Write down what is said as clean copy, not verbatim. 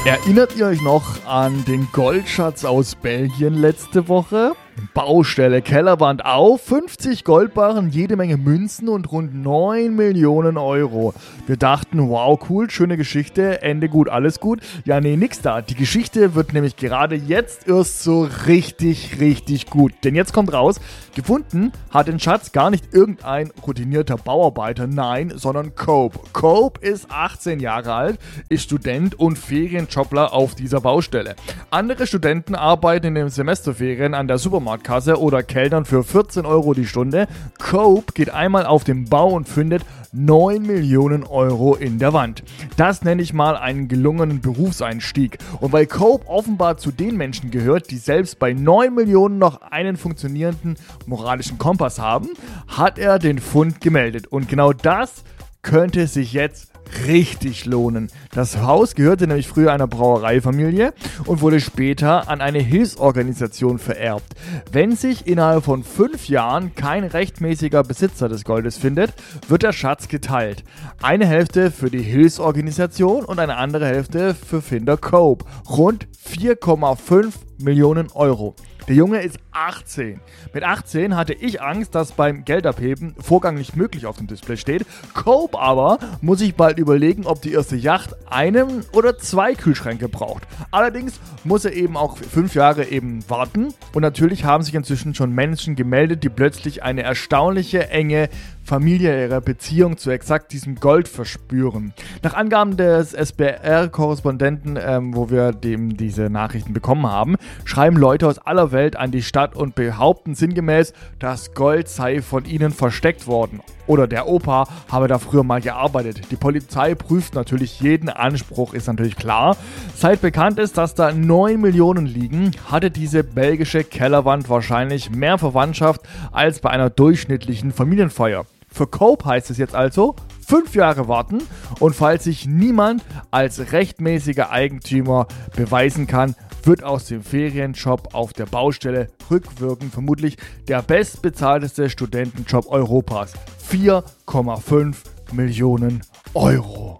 Erinnert ihr euch noch an den Goldschatz aus Belgien letzte Woche? Baustelle, Kellerwand auf, 50 Goldbarren, jede Menge Münzen und rund 9 Millionen Euro. Wir dachten, wow, cool, schöne Geschichte, Ende gut, alles gut. Ja, nee, nix da. Die Geschichte wird nämlich gerade jetzt erst so richtig gut. Denn jetzt kommt raus, gefunden hat den Schatz gar nicht irgendein routinierter Bauarbeiter, nein, sondern Cope. Cope ist 18 Jahre alt, ist Student und Ferienjobler auf dieser Baustelle. Andere Studenten arbeiten in den Semesterferien an der Supermarktkasse oder Kellnern für 14 Euro die Stunde. Cope geht einmal auf den Bau und findet 9 Millionen Euro in der Wand. Das nenne ich mal einen gelungenen Berufseinstieg. Und weil Cope offenbar zu den Menschen gehört, die selbst bei 9 Millionen noch einen funktionierenden moralischen Kompass haben, hat er den Fund gemeldet. Und genau das könnte sich jetzt richtig lohnen. Das Haus gehörte nämlich früher einer Brauereifamilie und wurde später an eine Hilfsorganisation vererbt. Wenn sich innerhalb von 5 Jahren kein rechtmäßiger Besitzer des Goldes findet, wird der Schatz geteilt. Eine Hälfte für die Hilfsorganisation und eine andere Hälfte für Finder Cope. Rund 4,5 Millionen Euro. Der Junge ist 18. Mit 18 hatte ich Angst, dass beim Geldabheben Vorgang nicht möglich auf dem Display steht. Cope aber muss sich bald überlegen, ob die erste Yacht einen oder 2 Kühlschränke braucht. Allerdings muss er eben auch 5 Jahre eben warten. Und natürlich haben sich inzwischen schon Menschen gemeldet, die plötzlich eine erstaunliche enge familiäre Beziehung zu exakt diesem Gold verspüren. Nach Angaben des SBR-Korrespondenten, wo wir diese Nachrichten bekommen haben, schreiben Leute aus aller Welt an die Stadt und behaupten sinngemäß, das Gold sei von ihnen versteckt worden. Oder der Opa habe da früher mal gearbeitet. Die Polizei prüft natürlich jeden Anspruch, ist natürlich klar. Seit bekannt ist, dass da 9 Millionen liegen, hatte diese belgische Kellerwand wahrscheinlich mehr Verwandtschaft als bei einer durchschnittlichen Familienfeier. Für Cope heißt es jetzt also 5 Jahre warten und falls sich niemand als rechtmäßiger Eigentümer beweisen kann, wird aus dem Ferienjob auf der Baustelle rückwirkend vermutlich der bestbezahlteste Studentenjob Europas. 4,5 Millionen Euro.